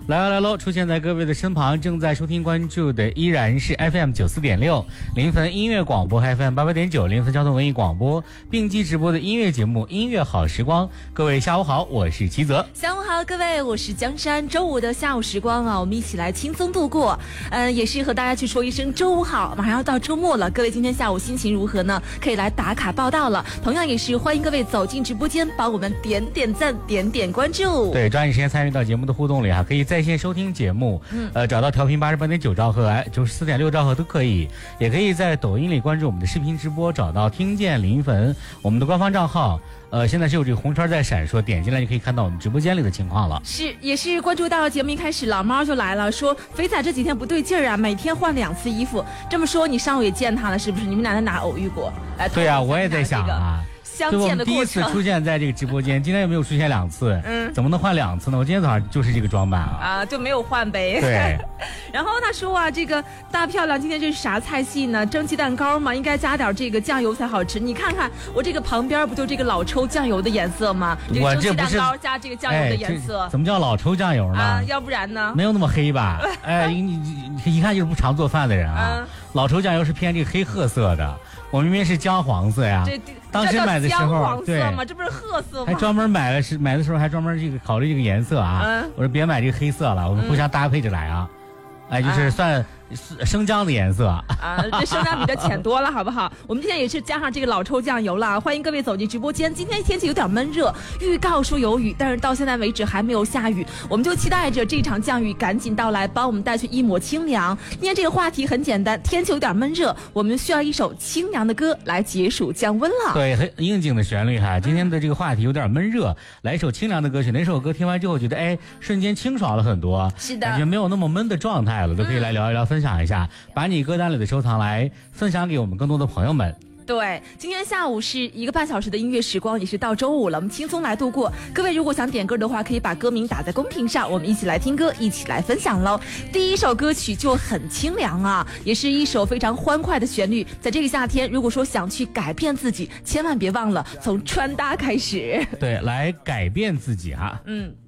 来喽！出现在各位的身旁，正在收听关注的依然是 FM 94.6临汾音乐广播 FM 88.9临汾交通文艺广播并机直播的音乐节目《音乐好时光》。各位下午好，我是齐泽。 下午好，各位，我是江山。周五的下午时光啊，我们一起来轻松度过。也是和大家去说一声周五好，马上要到周末了。各位今天下午心情如何呢？可以来打卡报道了。同样也是欢迎各位走进直播间，帮我们点点赞、点点关注。 对，抓紧时间参与到节目的互动里可以在线收听节目，找到调频88.9兆赫、94.6兆赫都可以，也可以在抖音里关注我们的视频直播，找到听见临汾我们的官方账号。现在是有这个红圈在闪烁，点进来就可以看到我们直播间里的情况了。 是，也是关注到节目一开始，老猫就来了，说肥仔这几天不对劲儿啊，每天换2次衣服。这么说，你上午也见他了是不是？你们俩在哪偶遇过？ 对啊，我也在想啊。 相见的过程， 第一次出现在这个直播间，今天有没有出现2次？怎么能换2次呢？我今天早上就是这个装扮啊， 就没有换呗。 对。 然后他说啊，这个大漂亮今天这是啥菜系呢？蒸鸡蛋糕嘛，应该加点这个酱油才好吃。你看看我这个旁边不就这个老抽酱油的颜色吗？这个蒸鸡蛋糕加这个酱油的颜色， 怎么叫老抽酱油呢？ 要不然呢？ 没有那么黑吧？你一看就是不常做饭的人啊。老抽酱油是偏这个黑褐色的，我明明是姜黄色呀。当时买的时候，对吗？这不是褐色吗？ 还专门买的时候还专门这个考虑这个颜色啊。我说别买这个黑色了，我们互相搭配着来啊。就是算生姜的颜色啊， 这生姜比这浅多了，好不好？我们今天也是加上这个老抽酱油了，欢迎各位走进直播间。今天天气有点闷热，预告说有雨，但是到现在为止还没有下雨，我们就期待着这场降雨赶紧到来，帮我们带去一抹清凉。今天这个话题很简单，天气有点闷热，我们需要一首清凉的歌来解暑降温了。 对，很应景的旋律哈。今天的这个话题有点闷热，来一首清凉的歌曲。哪首歌听完之后觉得瞬间清爽了很多？ 是的， 感觉没有那么闷的状态了，都可以来聊一聊，分享一下，把你歌单里的收藏来分享给我们更多的朋友们。 对，今天下午是1个半小时的音乐时光，也是到周五了，我们轻松来度过。各位如果想点歌的话，可以把歌名打在公屏上，我们一起来听歌，一起来分享喽。第一首歌曲就很清凉啊，也是一首非常欢快的旋律。在这个夏天，如果说想去改变自己，千万别忘了从穿搭开始。 对，来改变自己哈。